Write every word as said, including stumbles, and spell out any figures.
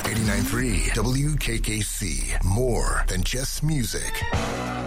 eighty-nine point three W K K C. More than just music.